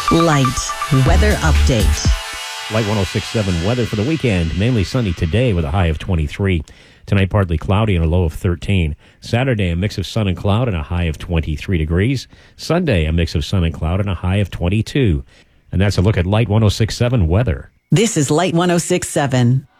Light weather update. Light 106.7 weather for the weekend. Mainly sunny today with a high of 23. Tonight, partly cloudy and a low of 13. Saturday, a mix of sun and cloud and a high of 23 degrees. Sunday, a mix of sun and cloud and a high of 22. And that's a look at Light 106.7 weather. This is Light 106.7.